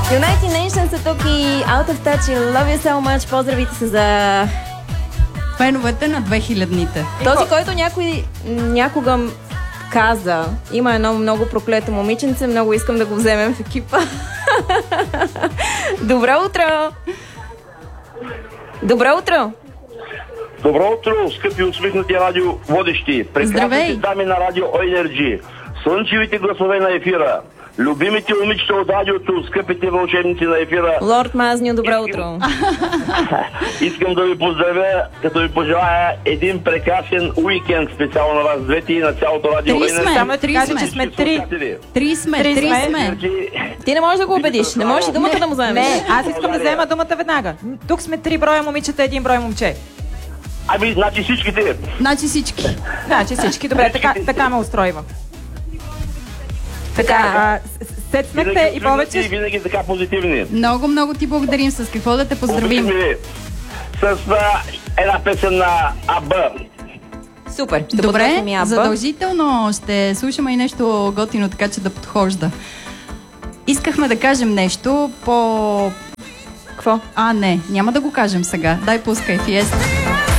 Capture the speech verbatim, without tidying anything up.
United Nations са тук и Out of Touch и Love You So Much. Поздравите се за феновете на две хилядните. Този, който някой някога каза, има едно много проклето момиченце, много искам да го вземем в екипа. Добро утро! Добро утро! Добро утро, скъпи усмихнати радиоводещи! Прекрасните дами на радио Energy, слънчевите гласове на ефира, любимите момичета от радиото, скъпите вълшебници на ефира. Лорд Мазню, добро утро! Искам да ви поздравя, като ви пожелая един прекрасен уикенд, специално на вас двете и на цялото радио Три сме, Energy. три сме, че сме три. Три сме, три сме. Ти не можеш да го убедиш, не можеш думата да му вземеш. Не, аз искам да взема думата веднага. Тук сме три броя момичета, един брой момче. Ами, значи всичките. Значи всички. Значи всички. Добре, така, така ме устройва. Така, сет смехте и повече. И винаги така позитивни. Много, много ти благодарим. С какво да те поздравим? С а, една песен на АБ. Супер. Ще Добре, задължително ще слушаме и нещо готино, така че да подхожда. Искахме да кажем нещо по... Какво? А, не, няма да го кажем сега. Дай пускай, Фиеста.